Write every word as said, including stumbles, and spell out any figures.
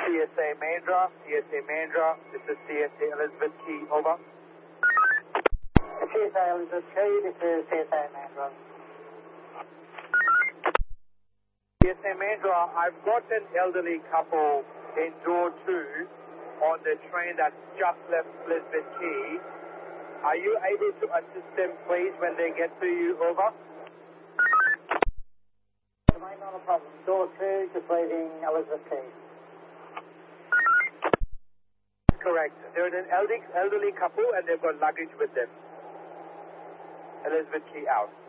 S A Mandra, C S A Mandra, this is C S A Elizabeth Key, over. C S A Elizabeth Key, this is C S A Mandra. C S A Mandra, I've got an elderly couple in door two on the train that's just left Elizabeth Key. Are you able to assist them, please, when they get to you, over? Not a problem. Door two, just leaving Elizabeth Key. Correct. They're an elderly, elderly couple and they've got luggage with them. Elizabeth Key out.